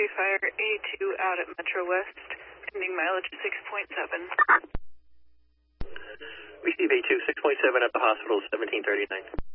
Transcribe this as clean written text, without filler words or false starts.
Fire A2 out at Metro West, ending mileage 6.7. Receive A2, 6.7 at the hospital, 1739.